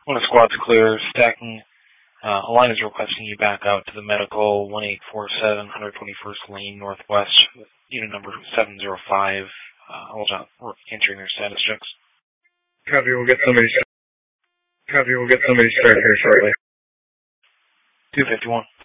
When the squad's clear, stacking, a line is requesting you back out to the medical 1847 121st Lane Northwest, unit number 705. Hold on, we're entering their status checks. Copy, we'll get somebody started here shortly. 251.